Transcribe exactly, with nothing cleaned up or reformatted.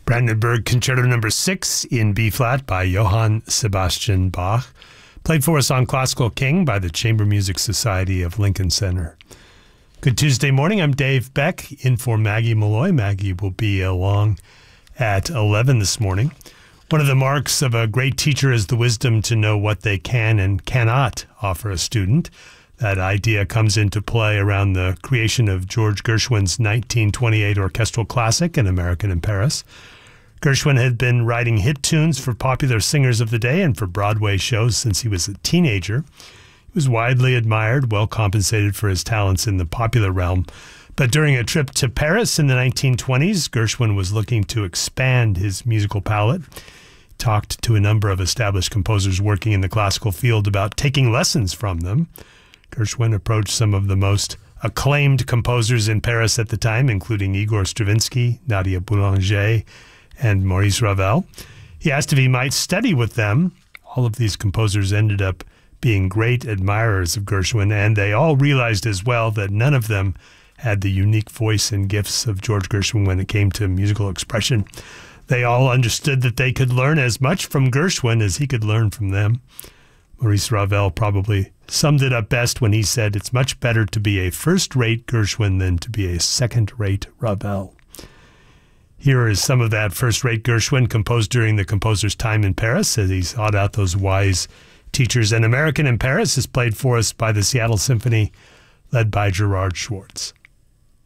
Brandenburg Concerto Number Six in B-flat by Johann Sebastian Bach, played for us on Classical King by the Chamber Music Society of Lincoln Center. Good Tuesday morning. I'm Dave Beck, in for Maggie Malloy. Maggie will be along at eleven this morning. One of the marks of a great teacher is the wisdom to know what they can and cannot offer a student. That idea comes into play around the creation of George Gershwin's nineteen twenty-eight orchestral classic, An American in Paris. Gershwin had been writing hit tunes for popular singers of the day and for Broadway shows since he was a teenager. He was widely admired, well compensated for his talents in the popular realm. But during a trip to Paris in the nineteen twenties, Gershwin was looking to expand his musical palette. He talked to a number of established composers working in the classical field about taking lessons from them. Gershwin approached some of the most acclaimed composers in Paris at the time, including Igor Stravinsky, Nadia Boulanger, and Maurice Ravel. He asked if he might study with them. All of these composers ended up being great admirers of Gershwin, and they all realized as well that none of them had the unique voice and gifts of George Gershwin when it came to musical expression. They all understood that they could learn as much from Gershwin as he could learn from them. Maurice Ravel probably summed it up best when he said, "It's much better to be a first-rate Gershwin than to be a second-rate Ravel." Here is some of that first-rate Gershwin composed during the composer's time in Paris as he sought out those wise teachers. An American in Paris is played for us by the Seattle Symphony, led by Gerard Schwartz.